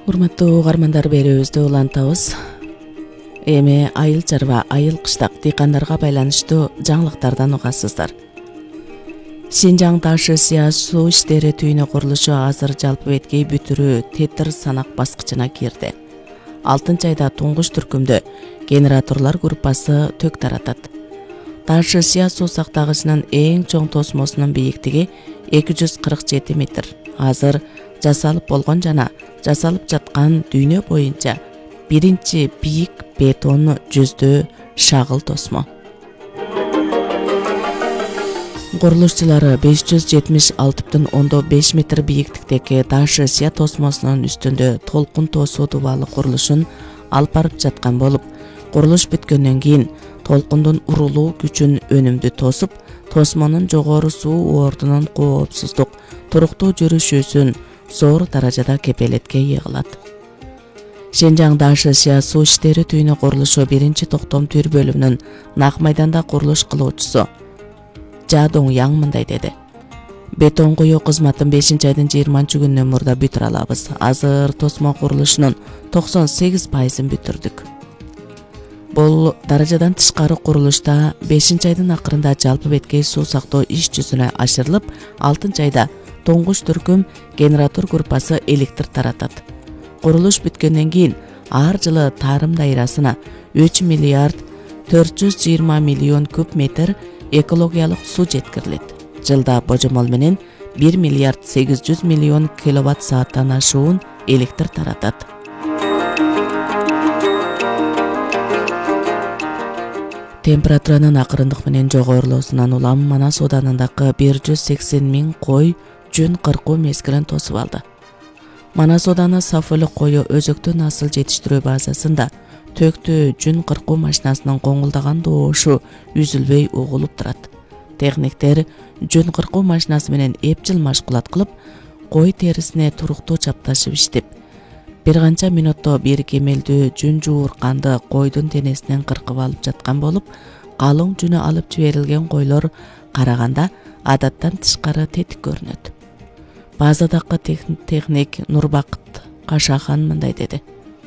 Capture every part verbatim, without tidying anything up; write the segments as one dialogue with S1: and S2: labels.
S1: Урматтуу угармандар, берүүбүздү улантабыз. Эми айыл чарба, айыл кыштак дыйкандарга байланыштуу жаңылыктардан угасыздар. Шинжаң Таш-Ысыя суу иштери түйүнү курулушу азыр жалпы беткей бүтүрүү тетир санак баскычына кирди. алтынчы айда туңгуч түркүмдө генераторлор группасы тök таратат. Таш-Ысыя суу сактагычынын эң чоң тосмосунун бийиктиги эки жүз кырк жети метр. Азыр жасалып болгон жана жасалып жаткан дүйнө боюнча биринчи бийик бетон жүздөө шагыл тосмо. Курулушчулары беш жүз жетимиш алты бүтүн ондон беш метр бийиктиктеги Таш-Ысыя тосмосунун үстүндө толкун тосуу дубалы курулушун алып барып жаткан болуп, курулуш бүткөндөн кийин толкундун урулуу күчүн өнүмдүү тосуп, тосмонун жогору суу ордунун коопсуздук, туруктуу жүрүшүүсүн зор даражада кепелетке ыйыгылат. Шинжаң Таш-Ысыя суу иштери түйүнү курулушу биринчи токтом түр бөлүмүнүн нак майданда курулуш кылуучусу Жа Доңяң мындай деди: Бетон куюу кызматын бешинчи айдын жыйырманчы күнүнөн мурда бүтүрө алабыз. Азыр тосмо курулушунун токсон сегиз пайызын бүтүрдүк. Бул даражадан тышкары курулушта бешинчи айдын акырында жалпы беткей суу сактоо иш жүзүнө ашырылып, алтынчы айда туңгуч түркүм генератор группасы электр таратат. Курулуш бүткөндөн кийин ар жылы тарым дайрасына үч миллиард төрт жүз жыйырма миллион куб метр экологиялык суу жеткирилет. Жылда божомол менен бир миллиард сегиз жүз миллион киловатт сааттан ашуун электр таратат. Температуранын акырындык менен жогорулуусунан улам Манас ооданындагы бир жүз сексен миң кой жүн кыркуу мезгилин тосуп алды. Манас ооданы Сафөлүк кою өзөктүү насыл жетиштирүү базасында төктүү жүн кыркуу машинасынын коңулдаган доошу үзүлбөй угулуп турат. Техниктер жүн кыркуу машинасы менен эпчил машкулат кылып, кой терисине туруктуу чапташып иштеп, бир канча мүнөттө бир кемелдүү жүн жуурканды койдун денесинен кыркып алып жаткан болуп, калың жүнү алып жиберилген койлор караганда адаттан тышкары тетик көрүнөт. Базадагы техник Нурбакыт Кашахан мындай деди: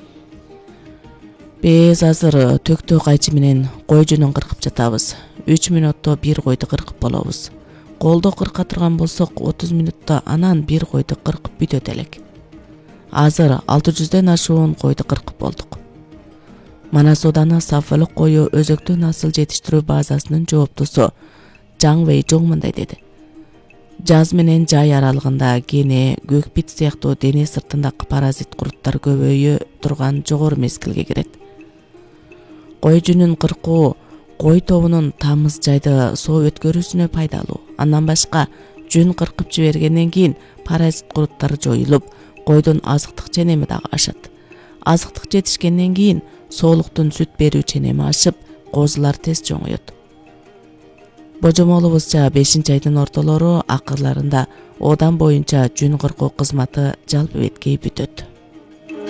S1: Биз азыр төктөө кайчы менен кой жүнүн кыркып жатабыз. үч мүнөттө бир койду кыркып болобуз. Колдо кырка турган болсок отуз мүнөттө анан бир койду кыркып бүтөт элек. Азыр алты жүздөн ашуун койду кыркып болдук. Манас ооданы Сафөлүк кою өзөктүү насыл жетиштирүү базасынын жооптусу Жаң Вэйжоң мындай деди: Жаз менен жай аралыгында кене, көкбит сыяктуу дене сыртындагы паразит куруттар көбөйө турган жогору мезгилге кирет. Кой жүнүн кыркуу кой тобунун тамыз жайды соо өткөрүүсүнө пайдалуу. Андан башка жүн кыркып жибергенден кийин паразит куруттар жоюлуп, койдун азыктык ченеми дагы ашат. Азыктык жетишкенден кийин соолуктун сүт берүү ченеми ашып, козулар тез чоңоет. Божомолубузча бешинчи айдын ортолору акырларында оодан боюнча жүн кыркуу кызматы жалпы беткей бүтөт.